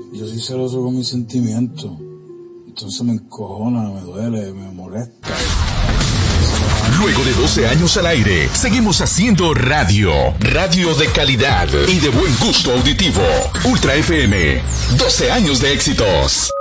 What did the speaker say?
Yo soy celoso con mis sentimientos. Entonces me encojona, me duele, me molesta. Luego de 12 años al aire, seguimos haciendo radio. Radio de calidad y de buen gusto auditivo. Ultra FM, 12 años de éxitos.